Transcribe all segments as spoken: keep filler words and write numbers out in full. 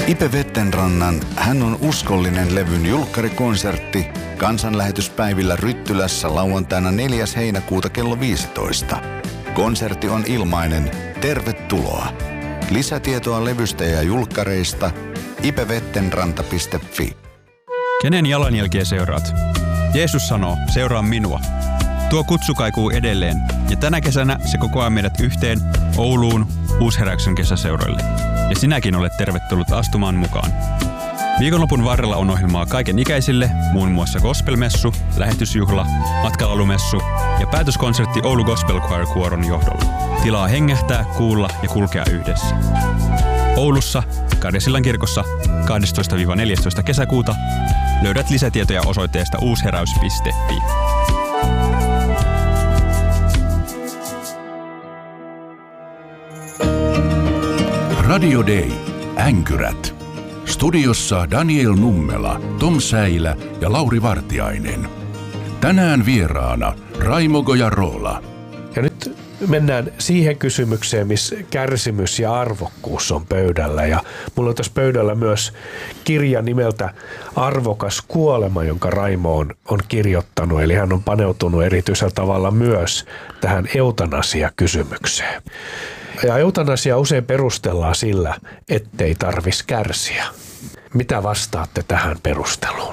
Ipe Vettenrannan Hän on uskollinen levyn julkkarikonsertti kansanlähetyspäivillä Ryttylässä lauantaina neljäs heinäkuuta kello viisitoista. Konsertti on ilmainen. Tervetuloa. Lisätietoa levystä ja julkkareista ipevettenranta piste fi. Kenen jalanjälkiä seuraat? Jeesus sanoo, seuraa minua. Tuo kutsu kaikuu edelleen, ja tänä kesänä se kokoaa meidät yhteen Ouluun Uusheräyksen kesäseuroille. Ja sinäkin olet tervetullut astumaan mukaan. Viikonlopun varrella on ohjelmaa kaiken ikäisille, muun muassa gospelmessu, lähetysjuhla, matkalalumessu ja päätöskonsertti Oulu Gospel Choir Kuoron johdolla. Tilaa hengähtää, kuulla ja kulkea yhdessä. Oulussa, Karjasillan kirkossa kahdestoista neljästoista kesäkuuta löydät lisätietoja osoitteesta uusheräys piste fi. Radio Day. Änkyrät. Studiossa Daniel Nummela, Tom Säilä ja Lauri Vartiainen. Tänään vieraana Raimo Gojarola. Ja nyt mennään siihen kysymykseen, missä kärsimys ja arvokkuus on pöydällä. Ja mulla on tässä pöydällä myös kirja nimeltä Arvokas kuolema, jonka Raimo on, on kirjoittanut. Eli hän on paneutunut erityisellä tavalla myös tähän eutanasia-kysymykseen. Ja eutanasia usein perustellaan sillä, ettei tarvitsisi kärsiä. Mitä vastaatte tähän perusteluun?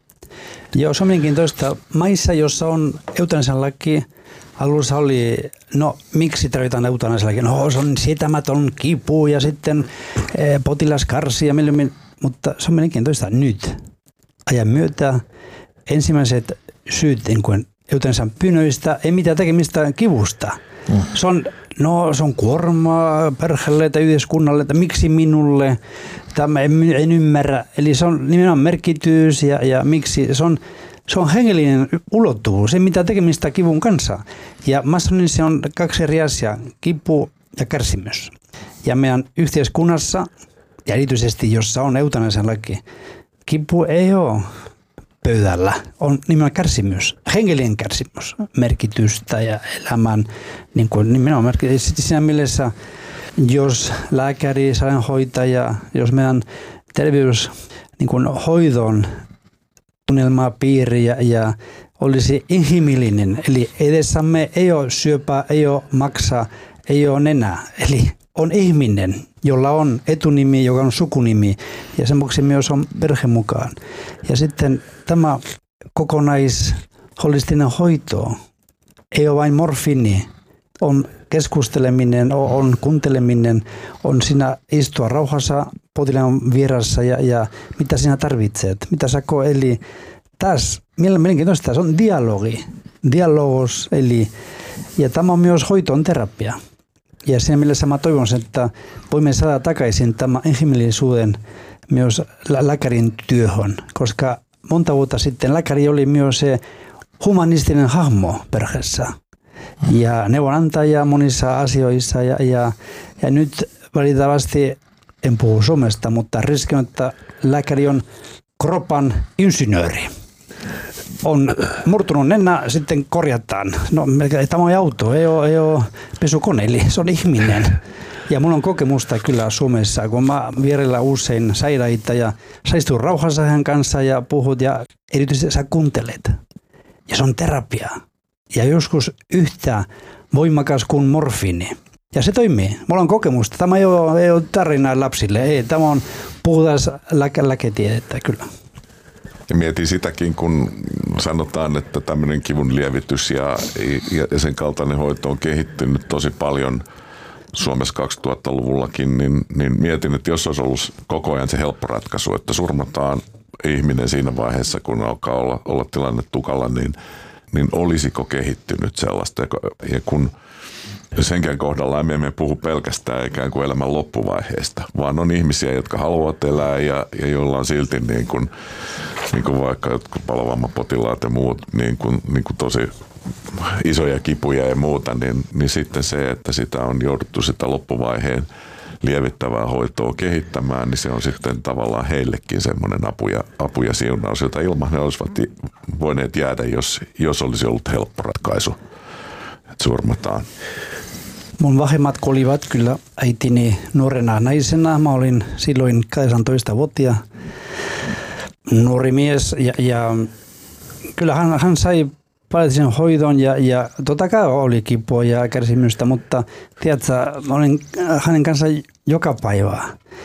Joo, se on mielenkiintoista. Maissa, jossa on eutanasian laki, alussa oli, no miksi tarvitaan eutanasian laki? No se on sietämätön kipu ja sitten eh, potilas karsii ja milloin, mutta se on mielenkiintoista nyt. Ajan myötä ensimmäiset syyt niin kuin eutanasian pyynnöistä ei mitään tekemistä kivusta. Mm. Se on No se on kuormaa perheelle tai yhteiskunnalle, että miksi minulle, tämä en, en ymmärrä. Eli se on nimenomaan merkitys ja, ja miksi, se on, se on hengellinen ulottuvuus, se mitä tekemistä kivun kanssa. Ja mä sanoin, se on kaksi eri asiaa, kipu ja kärsimys. Ja meidän yhteiskunnassa, ja erityisesti jossa on eutanasian laki, kipu ei ole pöydällä, on nimenomaan kärsimys, hengellinen kärsimys, merkitystä ja elämän, niin kuin nimenomaan merkitys. Sitten siinä mielessä, jos lääkäri, sairaanhoitaja, jos meidän terveys, niin kuin hoidon tunnelmapiiri ja, ja olisi inhimillinen, eli edessämme ei ole syöpää, ei ole maksaa, ei ole nenää, eli on ihminen, jolla on etunimi, joka on sukunimi, ja sen vuoksi myös on perhe mukaan. Ja sitten tämä kokonaisholistinen hoito ei ole vain morfiini, on keskusteleminen, on kuunteleminen, on siinä istua rauhassa potilaan vieressä ja, ja mitä sinä tarvitset, mitä sä koet. Eli tässä mielenkiintoista, se on dialogi, dialogos, eli ja tämä on myös hoitoon terapia. Ja siinä mielessä mä toivon, että voimme saada takaisin tämän inhimillisuuden myös lä- lääkärin työhön, koska monta vuotta sitten lääkäri oli myös se humanistinen hahmo perheessä ja neuvonantaja monissa asioissa ja, ja, ja nyt valitettavasti, en puhu Suomesta, mutta riski on, että lääkäri on kropan insinööri. On murtunut nenä, sitten korjataan. No, tämä on auto, ei ole, ei ole pesukone, eli se on ihminen. Ja mulla on kokemusta kyllä Suomessa, kun mä vierellä usein sairaita ja sä istuu rauhassa hän kanssa ja puhut ja erityisesti sä kuuntelet. Ja se on terapia. Ja joskus yhtä voimakas kuin morfiini. Ja se toimii. Mulla on kokemusta. Tämä ei ole, ei ole tarinaa lapsille. Ei, tämä on puhutaan lääke- lääketiedettä kyllä. Ja mietin sitäkin, kun sanotaan, että tämmöinen kivun lievitys ja, ja sen kaltainen hoito on kehittynyt tosi paljon Suomessa kaksituhattaluvullakin, niin, niin mietin, että jos olisi ollut koko ajan se helppo ratkaisu, että surmataan ihminen siinä vaiheessa, kun alkaa olla, olla tilanne tukala, niin, niin olisiko kehittynyt sellaista. Ja kun senkään kohdalla emme, emme puhu pelkästään ikään kuin elämän loppuvaiheesta, vaan on ihmisiä, jotka haluavat elää ja, ja joilla on silti niin kuin, niin kuin vaikka jotkut palovammapotilaat ja muut niin kuin, niin kuin tosi isoja kipuja ja muuta, niin, niin sitten se, että sitä on jouduttu sitä loppuvaiheen lievittävää hoitoa kehittämään, niin se on sitten tavallaan heillekin semmoinen apu ja, apu ja siunaus, jota ilman he olisivat voineet jäädä, jos, jos olisi ollut helppo ratkaisu, että surmataan. Mun vanhemmat kuolivat kyllä äitini nuorena naisena. Mä olin silloin kahdeksantoistavuotias nuori mies ja, ja kyllä hän, hän sai paljon hoidon ja, ja totta kai oli kipua ja kärsimystä, mutta tiedätkö, mä olin hänen kanssa joka päivä.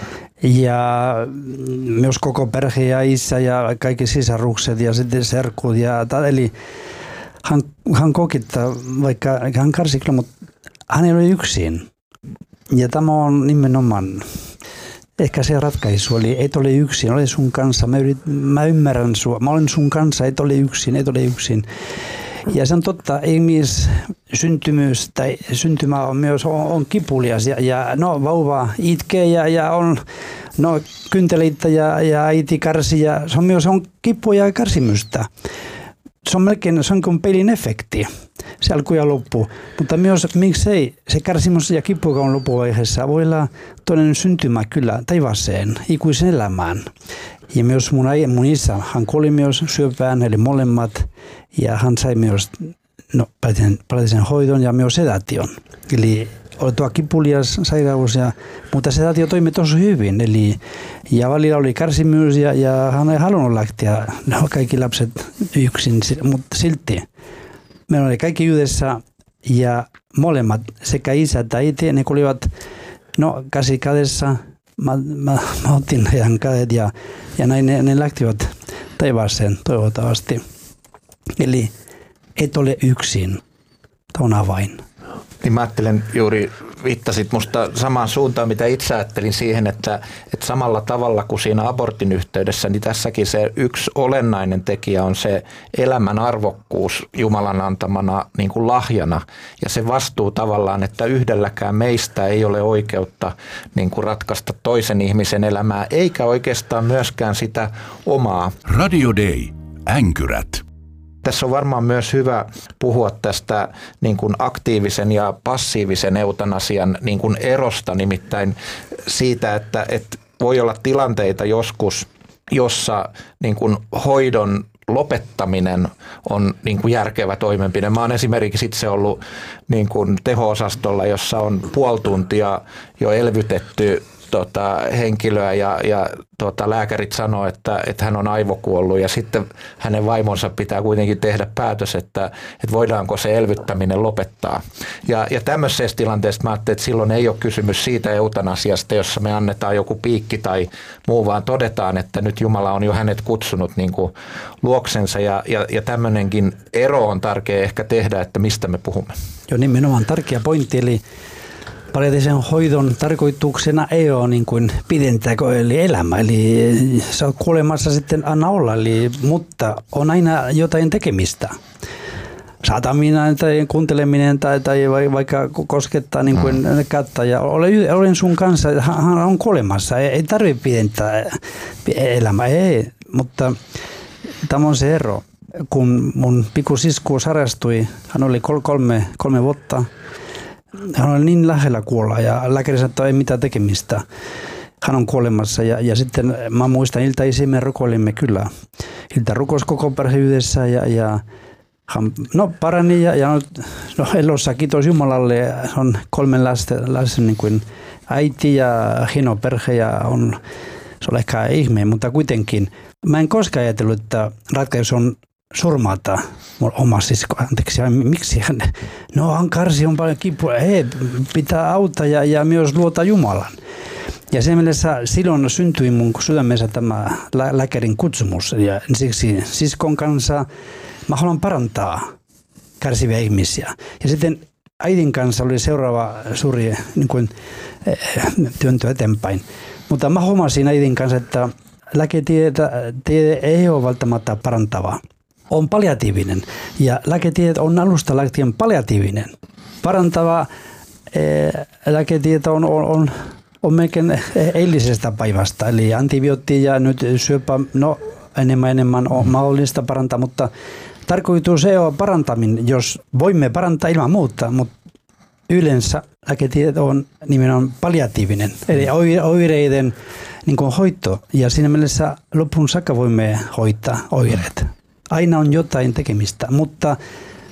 Ja myös koko perhe ja isä ja kaikki sisarukset ja sitten serkut. Ja, eli hän, hän koki, että vaikka hän kärsi kyllä, mutta hän ei ole yksin. Ja tämä on nimenomaan ehkä se ratkaisu, eli et ole yksin, ole sun kanssa. Mä, yrit, mä ymmärrän sua, mä olen sun kanssa, et ole yksin, et ole yksin. Ja se on totta, ihmissyntymys tai syntymä on myös on, on kipulias ja, ja no vauva itkee ja, ja on no kynteleitä ja, ja äiti kärsi ja se on myös on kipua ja kärsimystä. Se on melkein se on kuin pelin efekti, se alku ja loppu. Mutta myös miksei se kärsimys ja kipu on loppuvaiheessa voi olla toinen syntymä kyllä taivaaseen, ikuisen elämään. Ja myös mun, mun isä, hän kuoli myös syöpään, eli molemmat, ja hän sai myös no, paljon hoidon ja myös sedaation. Eli oli tuo kipulias sairaus, ja, mutta sedatio toimi tosi hyvin. Eli, ja välillä oli kärsimys, ja, ja hän ei halunnut lähteä, no, kaikki lapset yksin, mutta silti. Meillä oli kaikki yhdessä, ja molemmat, sekä isä että äiti, ne kuolivat no, käsi kädessä. Mä, mä, mä otin heidän kädet ja, ja näin ne, ne lähtivät taivaaseen toivottavasti. Eli et ole yksin. Tämä on avain. Niin mä ajattelen juuri, viittasit musta samaan suuntaan, mitä itse ajattelin siihen, että, että samalla tavalla kuin siinä abortin yhteydessä, niin tässäkin se yksi olennainen tekijä on se elämän arvokkuus Jumalan antamana niin kuin lahjana. Ja se vastuu tavallaan, että yhdelläkään meistä ei ole oikeutta niin kuin ratkaista toisen ihmisen elämää, eikä oikeastaan myöskään sitä omaa. Radio Day. Änkyrät. Tässä on varmaan myös hyvä puhua tästä niin kuin aktiivisen ja passiivisen eutanasian niin kuin erosta, nimittäin siitä, että, että voi olla tilanteita joskus, jossa niin kuin hoidon lopettaminen on niin kuin järkevä toimenpide. Mä oon esimerkiksi itse ollut niin kuin teho-osastolla, jossa on puoli tuntia jo elvytetty Tota, henkilöä ja, ja tota, lääkärit sanoo, että, että hän on aivokuollut ja sitten hänen vaimonsa pitää kuitenkin tehdä päätös, että, että voidaanko se elvyttäminen lopettaa. Ja, ja tämmöisessä tilanteessa mä ajattelin, että silloin ei ole kysymys siitä eutanasiasta, jossa me annetaan joku piikki tai muu, vaan todetaan, että nyt Jumala on jo hänet kutsunut niin kuin luoksensa ja, ja, ja tämmöinenkin ero on tärkeä ehkä tehdä, että mistä me puhumme. Joo, nimenomaan tärkeä pointti, eli palliatiivisen hoidon tarkoituksena ei ole niin kuin pidentää eli elämä, eli se on kuolemassa sitten anna olla, eli, mutta on aina jotain tekemistä. Saataminen tai kuunteleminen tai, tai vaikka koskettaa niin kuin mm. kättä ja olen sun kanssa, hän on kuolemassa, ei, ei tarvitse pidentää elämää, ei, mutta tämä on se ero. Kun mun pikkusisku sairastui, hän oli kolme, kolme vuotta, hän oli niin lähellä kuolla ja lääkäri sanoi, että ei mitään tekemistä. Hän on kuolemassa ja, ja sitten mä muistan iltaisin me rukoilimme kyllä. Ilta rukos koko perhe yhdessä ja, ja hän no, parani ja, ja no, elossa kiitos Jumalalle. On kolmen lasten, lasten niin kuin äiti ja hieno perhe ja on, se on ehkä ihme, mutta kuitenkin. Mä en koskaan ajatellut, että ratkaisu on surmata mun oma sisko, anteeksi, miksi hän, no hän karsi on paljon kipua, ei, pitää auttaa ja, ja myös luota Jumalan. Ja sen mielessä silloin syntyi mun sydämessä tämä lä- lääkärin kutsumus ja siksi siskon kanssa mä haluan parantaa kärsiviä ihmisiä. Ja sitten äidin kanssa oli seuraava suuri niin kuin, eh, työntö eteenpäin. Mutta mä huomasin äidin kanssa, että lääketiede ei ole välttämättä parantavaa. On palliatiivinen ja lääketiede on alusta lähtien palliatiivinen. Parantava eh, lääketiede on, on, on, on melkein eilisestä päivästä, eli antibiootti ja nyt syöpä, no enemmän enemmän on mahdollista parantaa, mutta tarkoitus ei ole parantaminen, jos voimme parantaa ilman muuta, mutta yleensä lääketiede on nimenomaan palliatiivinen, eli oireiden niin kuin hoito ja siinä mielessä loppuun saakka voimme hoitaa oireet. Aina on jotain tekemistä, mutta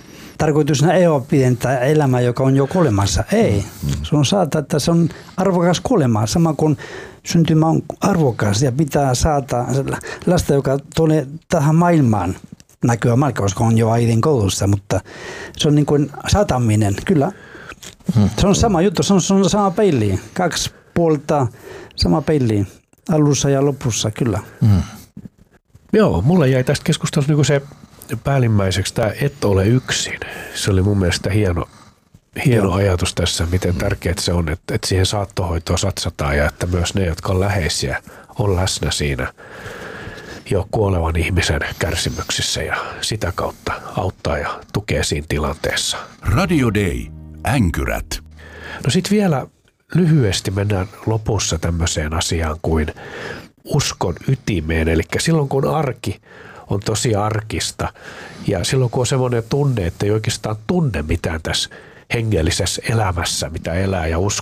tarkoituksena ei ole pidentää elämää, joka on jo kuolemassa. Ei. Se on saada, että se on arvokas kuolema. Sama kuin syntymä on arvokas ja pitää saada lasta, joka tulee tähän maailmaan näkyä maailmaan, koska on jo äidin koulussa, mutta se on niin kuin sataminen, kyllä. Se on sama juttu, se on, se on sama peili. Kaksi puolta, sama peili. Alussa ja lopussa, kyllä. Mm. Joo, mulle jäi tästä keskustelusta niin se päällimmäiseksi tämä et ole yksin. Se oli mun mielestä hieno, hieno ajatus tässä, miten tärkeää se on, että, että siihen saattohoitoon satsataan ja että myös ne, jotka on läheisiä, on läsnä siinä jo kuolevan ihmisen kärsimyksissä ja sitä kautta auttaa ja tukee siinä tilanteessa. Radio Day. Änkyrät. No sitten vielä lyhyesti mennään lopussa tämmöiseen asiaan kuin uskon ytimeen. Eli silloin kun arki on tosi arkista ja silloin kun on semmoinen tunne, että ei oikeastaan tunne mitään tässä hengellisessä elämässä, mitä elää ja uskoo